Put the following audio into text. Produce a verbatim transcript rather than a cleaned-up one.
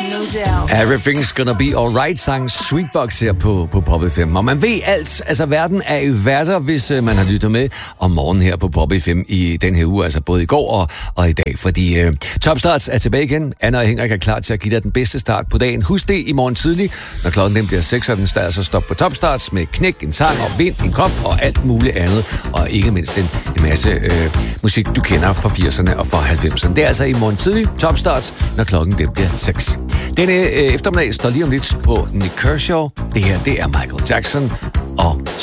Everything's gonna be alright, sang Sweetbox her på, på Pop F M. Og man ved alt, altså verden er i værter, hvis uh, man har lyttet med om morgenen her på Pop F M i den her uge, altså både i går og, og i dag. Fordi uh, Topstarts er tilbage igen. Anna og Henrik er klar til at give dig den bedste start på dagen. Husk det i morgen tidlig, når klokken den bliver seks, og den starter så stop på Topstarts med knæk, en sang og vind, en kop og alt muligt andet. Og ikke mindst en, en masse uh, musik, du kender fra firserne og fra halvfemserne. Det er altså i morgen tidlig Topstarts, når klokken den bliver seks. Denne øh, eftermiddag står lige om lidt på Nick Kershaw. Det her, det er Michael Jackson og